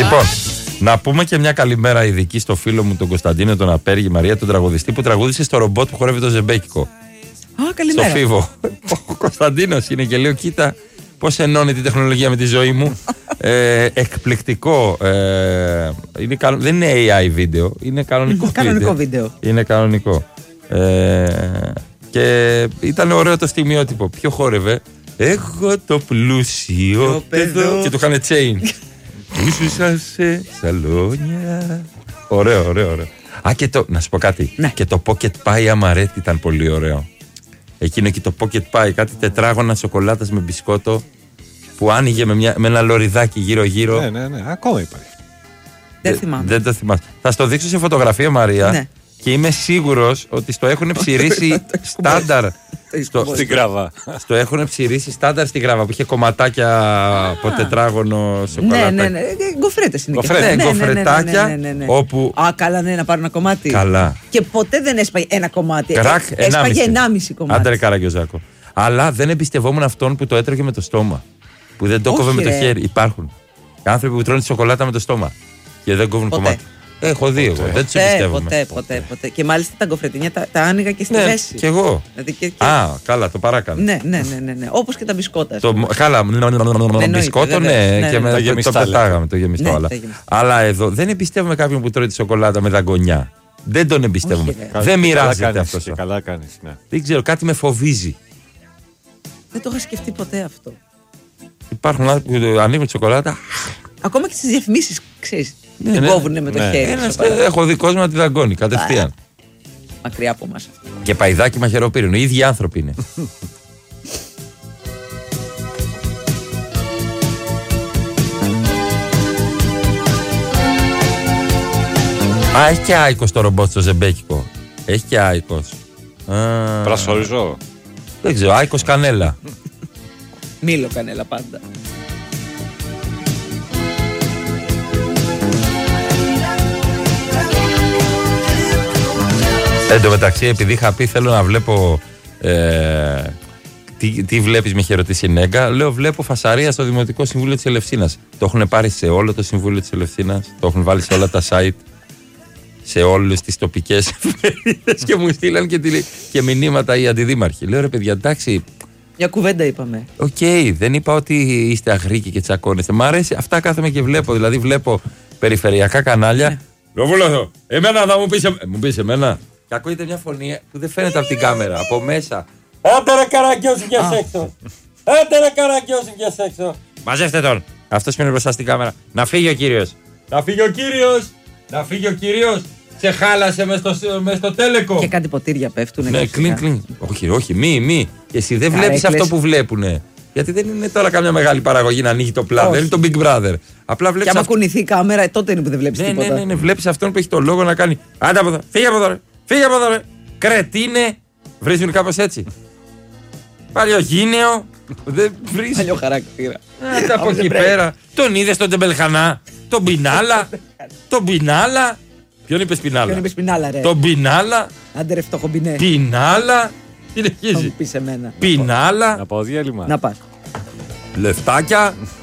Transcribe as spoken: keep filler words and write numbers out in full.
Λοιπόν, να πούμε και μια καλημέρα ειδική στο φίλο μου τον Κωνσταντίνο, τον Απέργη Μαρία, τον τραγουδιστή που τραγούδισε στο ρομπότ που χορεύει το ζεμπέκικο. Α, καλημέρα. Στο Φίβο. Ο Κωνσταντίνος είναι και λέω, κοίτα πώς ενώνει την τεχνολογία με τη ζωή μου. ε, εκπληκτικό. Ε, είναι, δεν είναι έι άι βίντεο, είναι κανονικό, κανονικό βίντεο. βίντεο. Είναι κανονικό. Ε, και ήταν ωραίο το στιγμιότυπο. Ποιο χόρευε? Έχω το πλούσιο παιδό. Και το είχανε chain. Ήσουσα σε σαλόνια. Ωραίο, ωραίο, ωραίο. Α, και το, να σου πω κάτι. Ναι. Και το pocket pie αμαρέτη ήταν πολύ ωραίο. Εκείνο και το pocket pie, κάτι τετράγωνα σοκολάτας με μπισκότο που άνοιγε με, μια, με ένα λωριδάκι γύρω-γύρω. Ναι, ναι, ναι, ακόμα υπάρχει. Δεν θυμάμαι. Δεν το θυμάσαι. Θα στο δείξω σε φωτογραφία, Μαρία. Ναι. Και είμαι σίγουρος ότι στο έχουν ψηρίσει στάνταρ. Στο, στην Γράβα. Στο έχουν ψηρίσει στάνταρ στην Γράβα που είχε κομματάκια από τετράγωνο σοκολάτα. Ναι, ναι, ναι. Γκοφρέτες είναι. Γκοφρέτες. Ναι, γκοφρετάκια. Ναι, ναι, ναι, ναι. Όπου... Α, καλά, ναι, να πάρουν ένα κομμάτι. Καλά. Και ποτέ δεν έσπαγε ένα κομμάτι. Κρακ, έσπαγε ενάμιση κομμάτι. Άντε ρε Καραγκιόζάκο. Αλλά δεν εμπιστευόμουν αυτόν που το έτρωγε με το στόμα. Που δεν το κόβε με το χέρι. Υπάρχουν άνθρωποι που τρώνε τη σοκολάτα με το στόμα και δεν κόβουν κομμάτι. Έχω δει εγώ. Δεν του εμπιστεύομαι. Ποτέ, ποτέ, ποτέ. Και μάλιστα τα γκοφρετινιά τα, τα άνοιγα και στη ναι, μέση. Κι εγώ. Δηλαδή και, και... Α, καλά, το παράκανα. Ναι, ναι, ναι, ναι, ναι. Όπως και τα μπισκότα. Το, καλά, μπισκότο, ναι, ναι, και με, ναι, το, το πετάγαμε το γεμιστό. Ναι, αλλά. αλλά εδώ δεν εμπιστεύομαι κάποιον που τρώει τη σοκολάτα με δαγκονιά. Δεν τον εμπιστεύομαι. Όχι, δεν μοιράζεται αυτό. Καλά κάνεις, ναι. Δεν ξέρω, κάτι με φοβίζει. Δεν το είχα σκεφτεί ποτέ αυτό. Υπάρχουν άνθρωποι που ανοίγουν τη σοκολάτα. Ακόμα και στις διαφημίσεις, ξέρεις. Ναι, την ναι, κόβουνε με το ναι. χέρι. Ένας, έχω δει κόσμο να τη δαγκώνει κατευθείαν. Μακριά από μας αυτό. Και παϊδάκι μαχαιροπύρινο. Οι ίδιοι άνθρωποι είναι. Α, έχει και άϊκος το ρομπότ στο ζεμπέκικο. Έχει και άϊκος. Πρασοριζό. Δεν ξέρω, άϊκος κανέλα. Μήλο κανέλα πάντα. Εν τω μεταξύ, επειδή είχα πει θέλω να βλέπω ε, τι, τι βλέπεις, με είχε ρωτήσει η Νέγκα, λέω βλέπω φασαρία στο Δημοτικό Συμβούλιο της Ελευσίνας. Το έχουν πάρει σε όλο το Συμβούλιο της Ελευσίνας, το έχουν βάλει σε όλα τα site, σε όλες τις τοπικές εφημερίδες και μου στείλαν και, τη, και μηνύματα οι αντιδήμαρχοι. Λέω ρε παιδιά, εντάξει. Μια κουβέντα είπαμε. Οκ, okay, δεν είπα ότι είστε αγρίκοι και τσακώνεστε. Μ' αρέσει, αυτά κάθομαι και βλέπω. Δηλαδή βλέπω περιφερειακά κανάλια. Ροβούλο, εμένα θα μου πεις, μου πεις εμένα. Και ακούγεται μια φωνή που δεν φαίνεται από την κάμερα, από μέσα. Άντε ρε Καραγκιόζη, βγες έξω. Άντε ρε Καραγκιόζη, βγες έξω. Μαζεύστε τον. Αυτός που είναι μπροστά στην κάμερα. Να φύγει ο κύριος. Να φύγει ο κύριος. Να φύγει ο κύριος. Σε χάλασε μες στο, μες στο τέλεκο. Και κάτι ποτήρια πέφτουν. Ναι, κλιν, κλιν. Όχι, όχι, μη, μη. Και εσύ δεν βλέπεις αυτό που βλέπουνε. Γιατί δεν είναι τώρα καμιά μεγάλη παραγωγή να ανοίγει το πλάνο. Δεν είναι το Big Brother. Απλά βλέπεις. Και άμα αυ... κουνηθεί η κάμερα, τότε είναι που δεν βλέπεις ναι, τίποτα. Ναι, ναι, ναι. Βλέπεις αυτόν που έχει το λόγο να κάνει. Άντε από εδώ, φύγε από εδώ, ρε. Φύγε από εδώ, ρε. Κρετίνε. Βρίζουν κάπως έτσι. Παλιογίνεο. Δεν βρίζουν. Παλιό χαρακτήρα. Άντε από εκεί πέρα. Τον είδες τον Τεμπελχανά. Τον Πινάλα. Τον Πινάλα. Ποιον είπες Πινάλα? Ποιον είπες Πινάλα, ρε? Τον Πινάλα. Άντε ρε φτωχομπινέ. Πινάλα. Τι Θα μου πεις εμένα. Πινάλα. Να πάω διάλειμμα. Να πας. Λεφτάκια.